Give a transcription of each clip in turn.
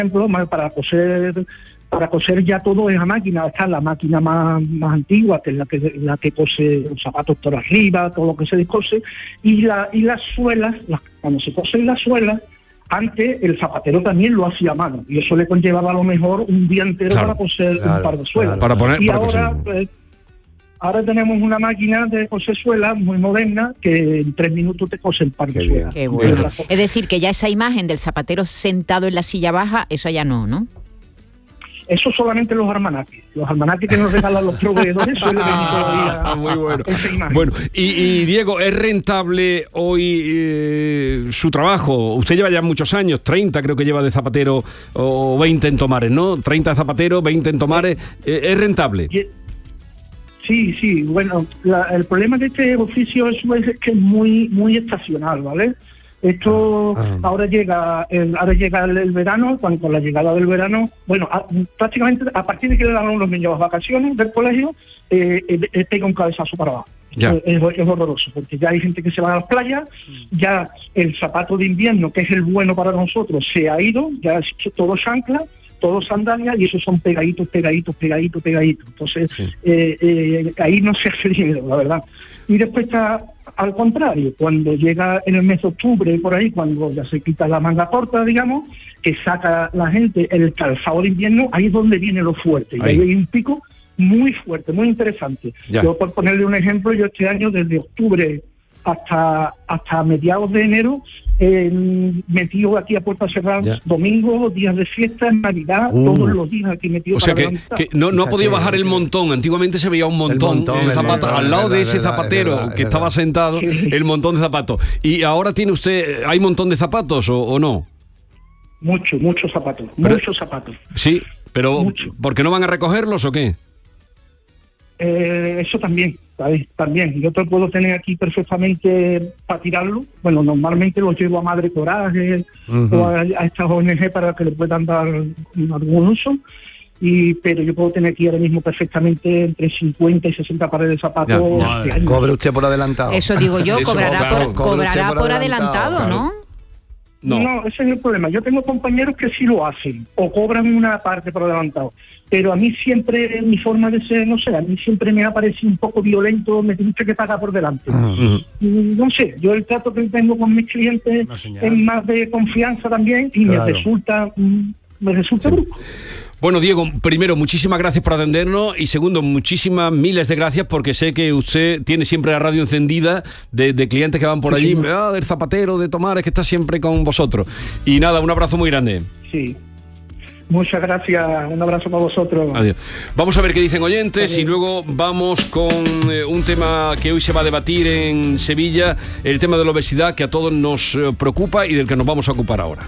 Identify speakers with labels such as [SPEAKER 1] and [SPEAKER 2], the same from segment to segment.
[SPEAKER 1] ejemplo, para coser ya todo es a máquina. Está la máquina más antigua, que es la que cose los zapatos por arriba, todo lo que se descose, y las suelas, cuando se cosen las suelas, antes el zapatero también lo hacía a mano, y eso le conllevaba a lo mejor un día entero para coser un par de suelas. Y ahora tenemos una máquina de coser suelas muy moderna que en 3 minutos te cose el par de suelas.
[SPEAKER 2] Qué bueno. Es decir, que ya esa imagen del zapatero sentado en la silla baja, eso ya no.
[SPEAKER 1] Eso solamente los almanaques que nos regalan los proveedores suelen venir todavía.
[SPEAKER 3] Muy bueno. Bueno, y Diego, ¿es rentable hoy su trabajo? Usted lleva ya muchos años, 30 creo que lleva de zapatero, o 20 en Tomares, ¿no? 30 de zapatero, 20 en Tomares. ¿Es rentable?
[SPEAKER 1] Sí, bueno, el problema de este oficio es que es muy estacional, ¿vale? Esto ahora llega el verano. Con la llegada del verano, bueno, prácticamente a partir de que le dan los niños las vacaciones del colegio, pega un cabezazo para abajo. Es horroroso, porque ya hay gente que se va a las playas, ya el zapato de invierno, que es el bueno para nosotros, se ha ido, ya es todo chancla, todo sandalias, y esos son pegaditos. Entonces, ahí no se hace dinero, la verdad. Y después está al contrario, cuando llega en el mes de octubre, por ahí, cuando ya se quita la manga corta, digamos, que saca la gente el calzado de invierno, ahí es donde viene lo fuerte. Y ahí hay un pico muy fuerte, muy interesante. Yo, por ponerle un ejemplo, yo este año, desde octubre hasta mediados de enero, metido aquí a puerta cerrada, domingo, días de fiesta, Navidad, todos los días aquí metido.
[SPEAKER 3] O sea que no ha podido bajar el montón. Antiguamente se veía un montón de zapatos al lado de ese zapatero que estaba sentado, el montón de zapatos. Y ahora tiene usted, ¿hay montón de zapatos o no?
[SPEAKER 1] Muchos zapatos, muchos zapatos.
[SPEAKER 3] Sí, pero ¿por qué no van a recogerlos o qué?
[SPEAKER 1] Eso también, ¿sabes? También. Yo te puedo tener aquí perfectamente para tirarlo. Bueno, normalmente los llevo a Madre Coraje o a estas ONG para que le puedan dar algún uso. Pero yo puedo tener aquí ahora mismo perfectamente entre 50 y 60 pares de zapatos.
[SPEAKER 4] Cobre usted por adelantado.
[SPEAKER 2] Eso digo yo, cobrará por adelantado, ¿no?
[SPEAKER 1] No, ese es el problema. Yo tengo compañeros que sí lo hacen o cobran una parte por adelantado, pero a mí siempre, mi forma de ser, no sé, a mí siempre me ha parecido un poco violento, me tiene que pagar por delante. No sé, yo el trato que tengo con mis clientes es más de confianza también y me resulta brusco.
[SPEAKER 3] Bueno, Diego, primero, muchísimas gracias por atendernos, y segundo, miles de gracias, porque sé que usted tiene siempre la radio encendida de clientes que van por allí, del zapatero de Tomares, que está siempre con vosotros. Y nada, un abrazo muy grande.
[SPEAKER 1] Sí. Muchas gracias, un abrazo para vosotros.
[SPEAKER 3] Adiós. Vamos a ver qué dicen oyentes. Adiós. Y luego vamos con un tema que hoy se va a debatir en Sevilla, el tema de la obesidad, que a todos nos preocupa y del que nos vamos a ocupar ahora.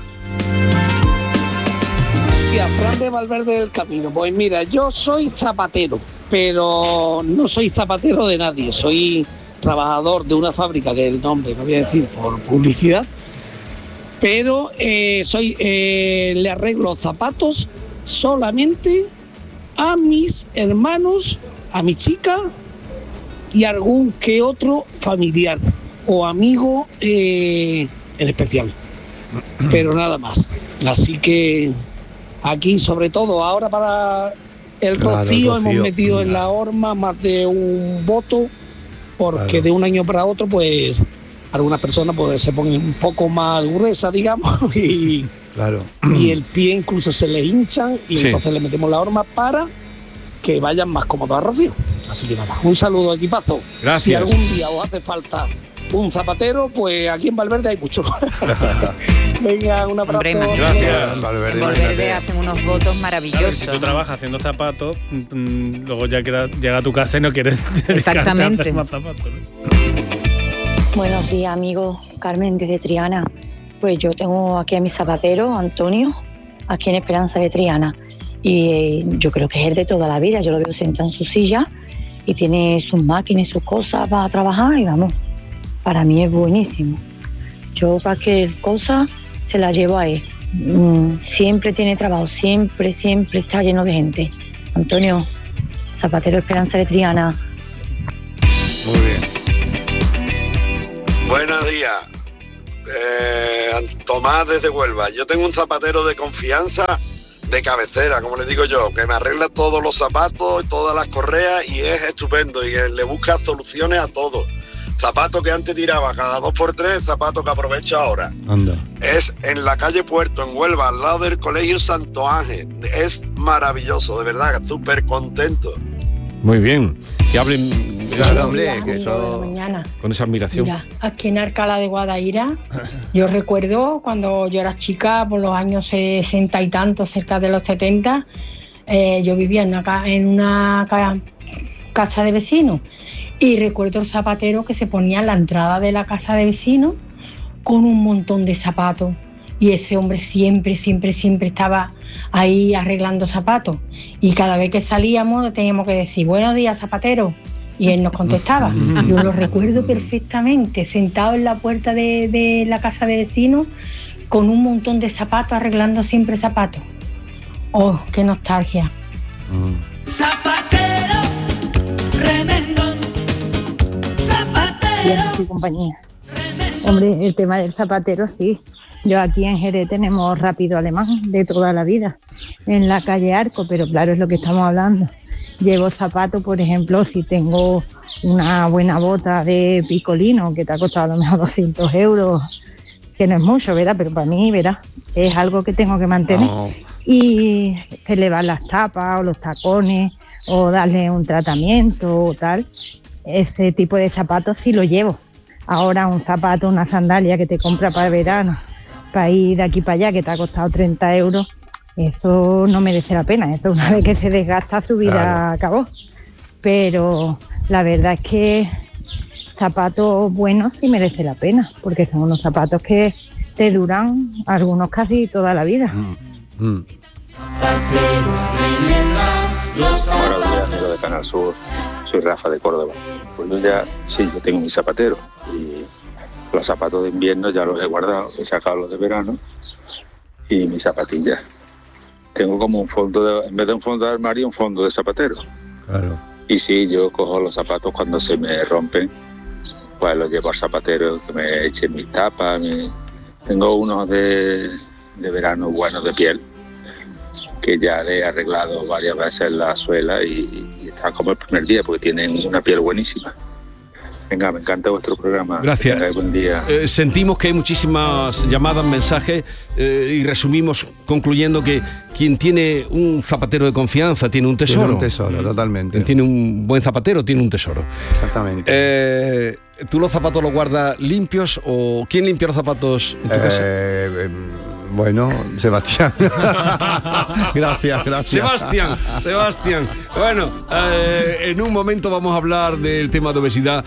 [SPEAKER 5] Fran de Valverde del Camino. Pues mira, yo soy zapatero, pero no soy zapatero de nadie. Soy trabajador de una fábrica, que el nombre no voy a decir por publicidad, pero le arreglo zapatos solamente a mis hermanos, a mi chica y algún que otro familiar o amigo en especial, pero nada más. Así que aquí, sobre todo ahora para el Rocío, hemos metido en la horma más de un voto, porque de un año para otro, pues algunas personas pues se ponen un poco más gruesas, digamos, y el pie incluso se le hinchan, y entonces le metemos la horma para que vayan más cómodos a Rocío. Así que nada, un saludo, equipazo.
[SPEAKER 3] Gracias.
[SPEAKER 5] Si algún día os hace falta un zapatero, pues aquí en Valverde hay mucho. Venga, un abrazo.
[SPEAKER 3] Gracias.
[SPEAKER 2] En Valverde hacen unos votos maravillosos.
[SPEAKER 6] Claro, si tú trabajas haciendo zapatos, luego ya llega a tu casa y no quieres
[SPEAKER 2] exactamente
[SPEAKER 6] más zapatos, ¿no?
[SPEAKER 7] Buenos días, amigos. Carmen, desde Triana. Pues yo tengo aquí a mi zapatero, Antonio, aquí en Esperanza de Triana. Y yo creo que es el de toda la vida. Yo lo veo sentado en su silla y tiene sus máquinas y sus cosas para trabajar, y vamos, para mí es buenísimo. Yo cualquier cosa se la llevo a él. Siempre tiene trabajo, siempre está lleno de gente. Antonio, zapatero Esperanza de Triana.
[SPEAKER 4] Muy bien.
[SPEAKER 8] Buenos días. Tomás desde Huelva. Yo tengo un zapatero de confianza, de cabecera, como le digo yo, que me arregla todos los zapatos, todas las correas y es estupendo y le busca soluciones a todo. Zapato que antes tiraba cada 2x3, zapato que aprovecho ahora.
[SPEAKER 3] Anda.
[SPEAKER 8] Es en la calle Puerto, en Huelva, al lado del Colegio Santo Ángel. Es maravilloso, de verdad, súper contento.
[SPEAKER 3] Muy bien. Que hablen
[SPEAKER 4] claro, hombre, que eso...
[SPEAKER 3] con esa admiración.
[SPEAKER 9] Mira, aquí en Alcalá de Guadaira, yo recuerdo cuando yo era chica, por los años 60 y tantos, cerca de los 70, yo vivía en una casa de vecinos y recuerdo el zapatero que se ponía en la entrada de la casa de vecinos con un montón de zapatos. Y ese hombre siempre estaba ahí arreglando zapatos. Y cada vez que salíamos le teníamos que decir, buenos días, zapatero. Y él nos contestaba. Yo lo recuerdo perfectamente, sentado en la puerta de la casa de vecinos con un montón de zapatos, arreglando siempre zapatos. ¡Oh, qué nostalgia!
[SPEAKER 10] Zapatero, remendón, zapatero.
[SPEAKER 11] Y compañía. Hombre, el tema del zapatero, sí. Yo aquí en Jerez tenemos Rápido Alemán de toda la vida, en la calle Arco, pero claro, es lo que estamos hablando. Llevo zapatos, por ejemplo, si tengo una buena bota de picolino, que te ha costado a lo mejor 200 euros, que no es mucho, ¿verdad? Pero para mí, ¿verdad? Es algo que tengo que mantener. Oh. Y que le van las tapas o los tacones, o darle un tratamiento o tal. Ese tipo de zapatos sí lo llevo. Ahora un zapato, una sandalia que te compra para el verano, para ir de aquí para allá, que te ha costado 30 euros, eso no merece la pena. Eso una vez que se desgasta, su vida claro. Acabó. Pero la verdad es que zapatos buenos sí merece la pena, porque son unos zapatos que te duran, algunos casi toda la vida.
[SPEAKER 12] Buenos días, amigos de Canal Sur. Soy Rafa de Córdoba. Pues yo tengo mi zapatero y los zapatos de invierno ya los he guardado, he sacado los de verano y mis zapatillas. Tengo como un fondo, en vez de un fondo de armario, un fondo de zapatero. Claro. Y sí, yo cojo los zapatos cuando se me rompen, pues los llevo al zapatero, que me echen mis tapas. Tengo unos de verano buenos de piel, que ya le he arreglado varias veces la suela y están como el primer día, porque tienen una piel buenísima. Venga, me encanta vuestro programa.
[SPEAKER 3] Gracias.
[SPEAKER 12] Buen día.
[SPEAKER 3] Sentimos que hay muchísimas llamadas, mensajes y resumimos concluyendo que quien tiene un zapatero de confianza tiene un tesoro.
[SPEAKER 4] Tiene un tesoro, totalmente.
[SPEAKER 3] Quien tiene un buen zapatero tiene un tesoro.
[SPEAKER 4] Exactamente.
[SPEAKER 3] ¿Tú los zapatos los guardas limpios o quién limpia los zapatos en tu casa?
[SPEAKER 4] Bueno, Sebastián. Gracias.
[SPEAKER 3] Sebastián. Bueno, en un momento vamos a hablar del tema de obesidad.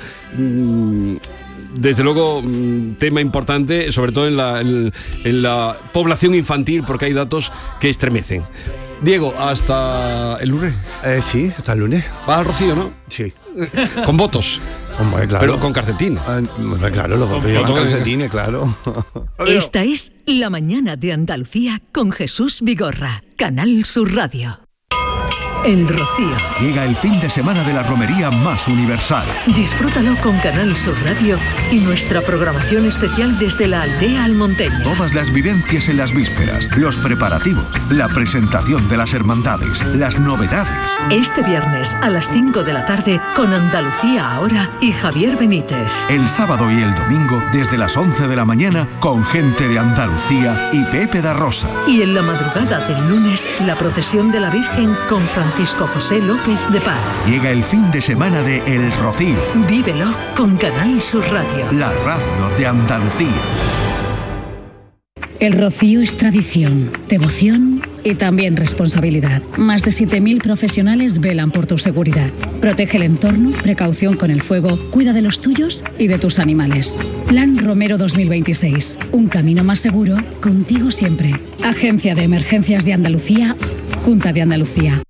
[SPEAKER 3] Desde luego, tema importante, sobre todo en la población infantil, porque hay datos que estremecen. Diego, ¿hasta el lunes?
[SPEAKER 4] Sí, hasta el lunes.
[SPEAKER 3] ¿Vas al Rocío, no?
[SPEAKER 4] Sí.
[SPEAKER 3] ¿Con votos?
[SPEAKER 4] Hombre, claro.
[SPEAKER 3] Pero con calcetines.
[SPEAKER 4] Claro, los votos llevan calcetines, claro.
[SPEAKER 13] Esta es La Mañana de Andalucía con Jesús Vigorra, Canal Sur Radio. El Rocío.
[SPEAKER 14] Llega el fin de semana de la romería más universal.
[SPEAKER 13] Disfrútalo con Canal Sur Radio y nuestra programación especial desde la aldea almonteña.
[SPEAKER 14] Todas las vivencias en las vísperas, los preparativos, la presentación de las hermandades, las novedades.
[SPEAKER 13] Este viernes a las 5 de la tarde con Andalucía Ahora y Javier Benítez.
[SPEAKER 14] El sábado y el domingo desde las 11 de la mañana con gente de Andalucía y Pepe da Rosa.
[SPEAKER 13] Y en la madrugada del lunes la procesión de la Virgen con Francisco José López de Paz.
[SPEAKER 14] Llega el fin de semana de El Rocío.
[SPEAKER 13] Vívelo con Canal Sur Radio.
[SPEAKER 14] La radio de Andalucía.
[SPEAKER 15] El Rocío es tradición, devoción y también responsabilidad. Más de 7.000 profesionales velan por tu seguridad. Protege el entorno, precaución con el fuego, cuida de los tuyos y de tus animales. Plan Romero 2026. Un camino más seguro, contigo siempre. Agencia de Emergencias de Andalucía, Junta de Andalucía.